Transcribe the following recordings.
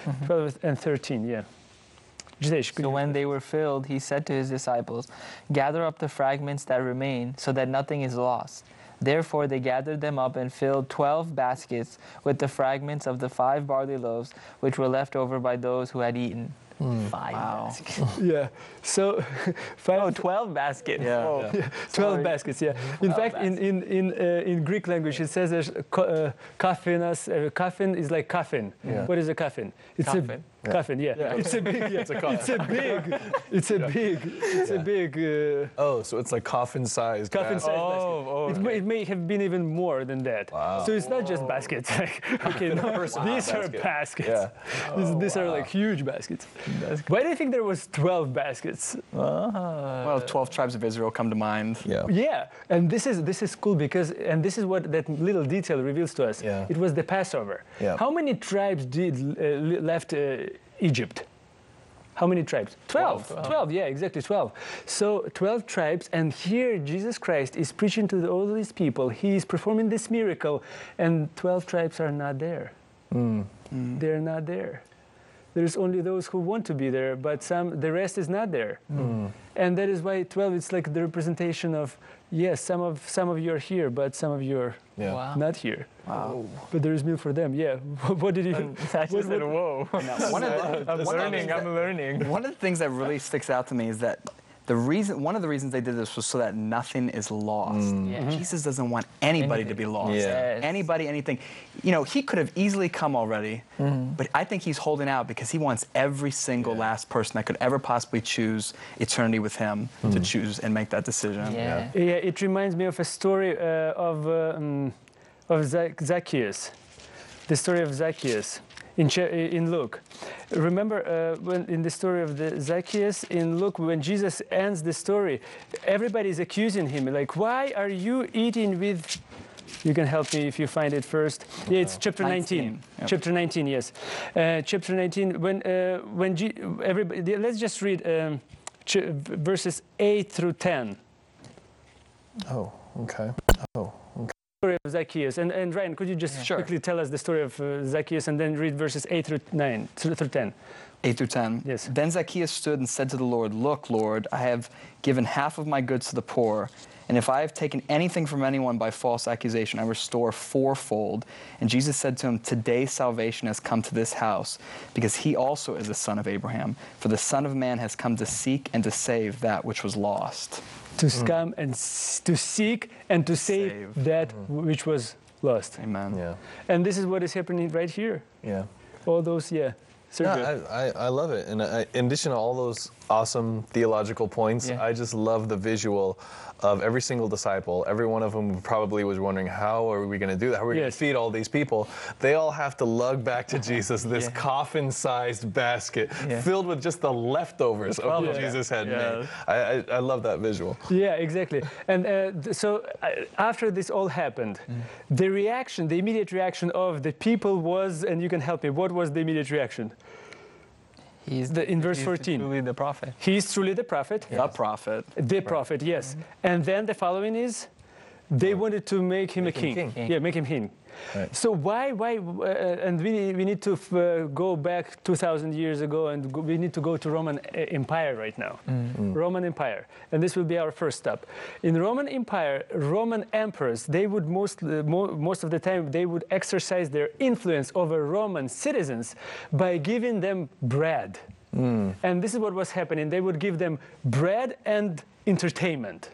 12 and 13, yeah. Jidesh, So when they were filled, he said to his disciples, "Gather up the fragments that remain, so that nothing is lost." Therefore they gathered them up and filled 12 baskets with the fragments of the 5 barley loaves, which were left over by those who had eaten. 5 baskets. Yeah, so 12 baskets. Yeah. Whoa. Yeah, 12 baskets, yeah. In fact, in Greek language, it says there's kaphinas. Coffin is like coffin. Yeah. What is a coffin? It's Coffin. a coffin, yeah. It's a big, It's a coffin. it's a big Oh, so it's like coffin-sized. coffin-sized Oh, basket. okay. It may have been even more than that. Wow. So it's not just baskets. Like, okay, no, these are basket. baskets. Yeah. These are like huge baskets. Why do you think there was 12 baskets? Well, 12 tribes of Israel come to mind. Yeah. Yeah, and this is cool because, and this is what that little detail reveals to us. Yeah. It was the Passover. Yeah. How many tribes left Egypt? How many tribes? 12. 12, yeah, exactly, 12. So 12 tribes, and here Jesus Christ is preaching to all these people. He is performing this miracle, and 12 tribes are not there. They're not there. There's only those who want to be there, but the rest is not there. And that is why 12, it's like the representation of, yes, some of you are here, but some of you are Yeah. Wow. not here. Wow. But there is meal for them, yeah. What did you... I just said, whoa. One of learning. One of the things that really sticks out to me is that one of the reasons they did this was so that nothing is lost. Yeah. Jesus doesn't want anybody to be lost. Yeah. Yes. Anybody, anything. You know, he could have easily come already, but I think he's holding out because he wants every single last person that could ever possibly choose eternity with him to choose and make that decision. Yeah. Yeah, it reminds me of a story of Zacchaeus, the story of Zacchaeus in Luke. Remember when in the story of the Zacchaeus in Luke, when Jesus ends the story, everybody is accusing him, like, why are you eating with... You can help me if you find it first. Yeah, it's chapter 19. Yep. Chapter 19, yes. Chapter 19, everybody, let's just read verses 8 through 10. Oh, okay. Oh, okay. Story of Zacchaeus. And Ryan, could you just quickly tell us the story of Zacchaeus and then read verses 8 through 10? 8 through 10. Yes. Then Zacchaeus stood and said to the Lord, "Look, Lord, I have given half of my goods to the poor, and if I have taken anything from anyone by false accusation, I restore fourfold." And Jesus said to him, "Today salvation has come to this house, because he also is a son of Abraham. For the Son of Man has come to seek and to save that which was lost." To come and to seek and to save that which was lost. Amen. Yeah. And this is what is happening right here. Yeah. All those, yeah. Sergio. I love it. And in addition to all those awesome theological points, I just love the visual of every single disciple. Every one of them probably was wondering, how are we going to do that? How are we going to feed all these people? They all have to lug back to Jesus this coffin-sized basket filled with just the leftovers of what Jesus had made. I love that visual. Yeah, exactly. And so after this all happened, the reaction, the immediate reaction of the people was, and you can help me, what was the immediate reaction? In verse 14. Truly the prophet. He is truly the prophet. The prophet. The prophet, yes. And then the following is, they wanted to make him a king. Yeah, make him king. Right. So why, and we need to go back 2,000 years ago, and we need to go to Roman Empire right now. Roman Empire. And this will be our first stop. In Roman Empire, Roman emperors, they would most of the time, they would exercise their influence over Roman citizens by giving them bread. And this is what was happening. They would give them bread and entertainment.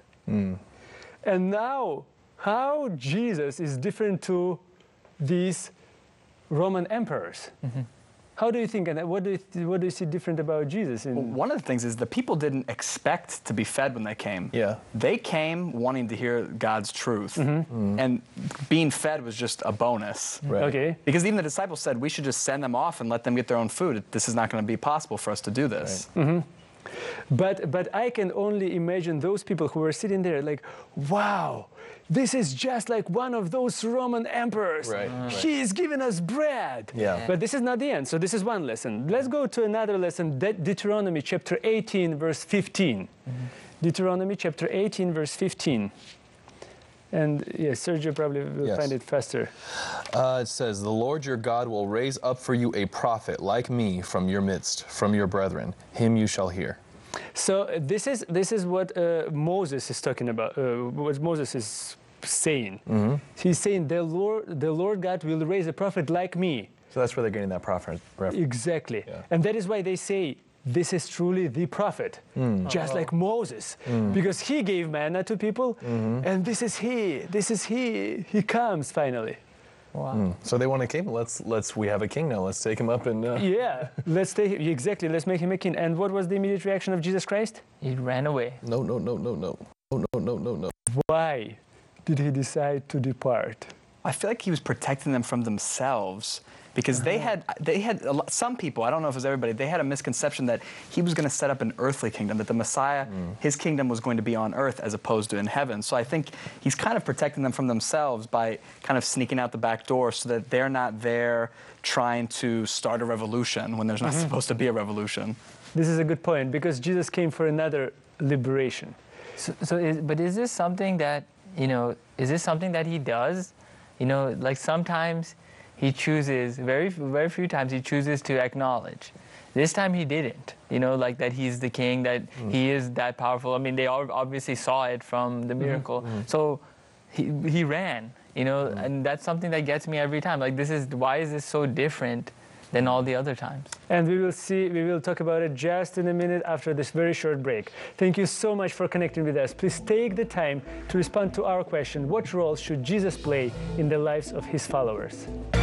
And now, how Jesus is different to these Roman emperors? How do you think, and what do you see different about Jesus? Well, one of the things is the people didn't expect to be fed when they came. Yeah. They came wanting to hear God's truth. And being fed was just a bonus. Right. Okay. Because even the disciples said, we should just send them off and let them get their own food. This is not going to be possible for us to do this. Right. But I can only imagine those people who were sitting there like, wow, this is just like one of those Roman emperors. Right. He is giving us bread. Yeah. But this is not the end. So this is one lesson. Let's go to another lesson, Deuteronomy chapter 18, verse 15. Deuteronomy chapter 18, verse 15. And Sergio probably will find it faster. It says, "The Lord your God will raise up for you a prophet like me from your midst, from your brethren. Him you shall hear." So this is what Moses is talking about. What Moses is saying. Mm-hmm. He's saying the Lord God will raise a prophet like me. So that's where they're getting that prophet reference. Exactly. Yeah. And that is why they say this is truly the prophet, just like Moses, because he gave manna to people, and this is he comes finally. Wow. So they want a king. We have a king now. Let's take him up and. Let's make him a king. And what was the immediate reaction of Jesus Christ? He ran away. No. Why did he decide to depart? I feel like he was protecting them from themselves. Because they had some people, I don't know if it was everybody, they had a misconception that he was going to set up an earthly kingdom, that the Messiah, his kingdom was going to be on earth as opposed to in heaven. So I think he's kind of protecting them from themselves by kind of sneaking out the back door so that they're not there trying to start a revolution when there's not supposed to be a revolution. This is a good point, because Jesus came for another liberation. But is this something that, is this something that he does? Like sometimes he chooses, very few times he chooses to acknowledge. This time he didn't, like that he's the king, that he is that powerful. I mean, they obviously saw it from the miracle. So he ran, and that's something that gets me every time. Like why is this so different than all the other times? And we will talk about it just in a minute after this very short break. Thank you so much for connecting with us. Please take the time to respond to our question: what role should Jesus play in the lives of his followers?